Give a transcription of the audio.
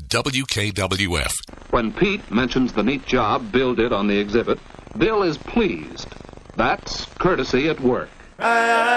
WKWF. When Pete mentions the neat job Bill did on the exhibit, Bill is pleased. That's courtesy at work.